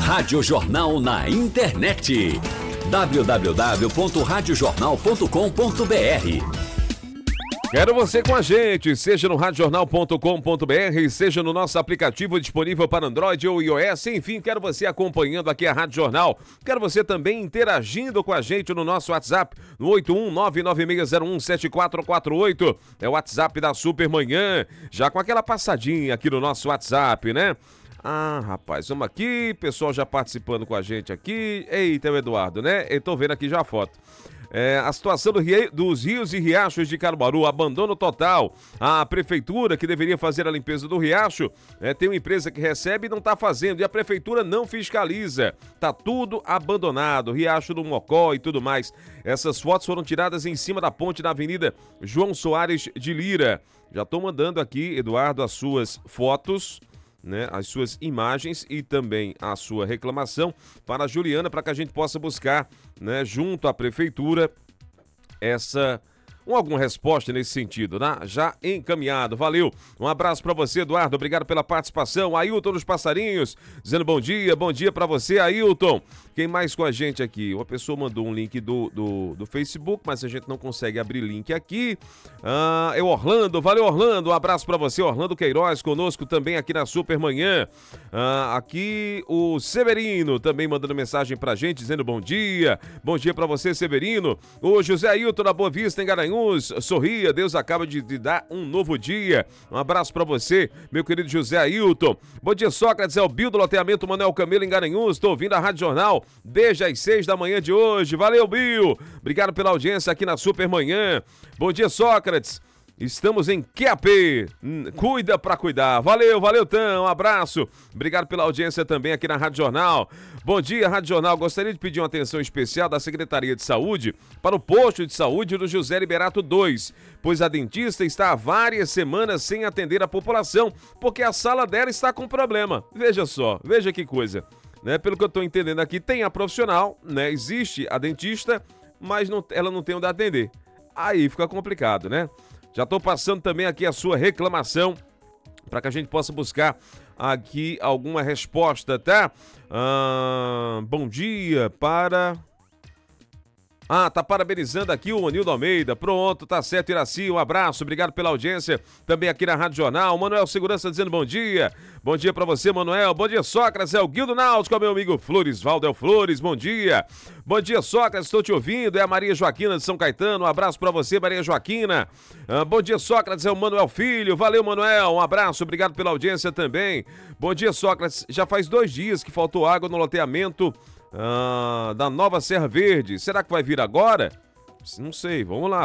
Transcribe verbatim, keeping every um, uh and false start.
Rádio Jornal na internet. w w w ponto rádio jornal ponto com ponto b r. Quero você com a gente, seja no rádio jornal ponto com ponto b r, seja no nosso aplicativo disponível para Android ou iOS, enfim, quero você acompanhando aqui a Rádio Jornal. Quero você também interagindo com a gente no nosso WhatsApp, no oito um nove nove seis zero um sete quatro quatro oito, é o WhatsApp da Supermanhã, já com aquela passadinha aqui no nosso WhatsApp, né? Ah, rapaz, vamos aqui, pessoal já participando com a gente aqui. Eita, é o Eduardo, né? Eu tô vendo aqui já a foto. É, a situação do rie... dos rios e riachos de Caruaru, abandono total. A prefeitura, que deveria fazer a limpeza do riacho, é, tem uma empresa que recebe e não está fazendo, e a prefeitura não fiscaliza. Tá tudo abandonado, riacho do Mocó e tudo mais. Essas fotos foram tiradas em cima da ponte na Avenida João Soares de Lira. Já estou mandando aqui, Eduardo, as suas fotos, né, as suas imagens e também a sua reclamação para a Juliana, para que a gente possa buscar, né, junto à prefeitura essa um, alguma resposta nesse sentido, né? Já encaminhado, valeu. Um abraço para você, Eduardo, obrigado pela participação. Ailton dos Passarinhos, dizendo bom dia, bom dia para você, Ailton. Quem mais com a gente aqui? Uma pessoa mandou um link do, do, do Facebook, mas a gente não consegue abrir link aqui. Ah, é o Orlando, valeu, Orlando, um abraço para você, Orlando Queiroz, conosco também aqui na Supermanhã. Ah, aqui o Severino também mandando mensagem pra gente, dizendo bom dia. Bom dia para você, Severino. O José Ailton da Boa Vista, em Garanhuns, sorria, Deus acaba de, de dar um novo dia. Um abraço para você, meu querido José Ailton. Bom dia, Sócrates, é o Bill do loteamento Manuel Camelo em Garanhuns. Estou ouvindo a Rádio Jornal desde as seis da manhã de hoje. Valeu, Bill. Obrigado pela audiência aqui na Supermanhã. Bom dia, Sócrates. Estamos em Q A P. Cuida pra cuidar. Valeu, valeu, Tão. Um abraço. Obrigado pela audiência também aqui na Rádio Jornal. Bom dia, Rádio Jornal. Gostaria de pedir uma atenção especial da Secretaria de Saúde para o posto de saúde do José Liberato dois, pois a dentista está há várias semanas sem atender a população, porque a sala dela está com problema. Veja só, veja que coisa. Né, pelo que eu estou entendendo aqui, tem a profissional, né? Existe a dentista, mas não, ela não tem onde atender. Aí fica complicado, né? Já estou passando também aqui a sua reclamação para que a gente possa buscar aqui alguma resposta, tá? Ah, bom dia para... Ah, tá parabenizando aqui o Anildo Almeida. Pronto, tá certo, Iraci. Um abraço, obrigado pela audiência. Também aqui na Rádio Jornal. O Manuel Segurança dizendo bom dia. Bom dia pra você, Manuel. Bom dia, Sócrates. É o Guildo Náutico, meu amigo Floresvaldo El Flores. Bom dia. Bom dia, Sócrates. Estou te ouvindo. É a Maria Joaquina de São Caetano. Um abraço pra você, Maria Joaquina. Ah, bom dia, Sócrates. É o Manuel Filho. Valeu, Manuel. Um abraço, obrigado pela audiência também. Bom dia, Sócrates. Já faz dois dias que faltou água no loteamento Ah, da Nova Serra Verde. Será que vai vir agora? Não sei, vamos lá.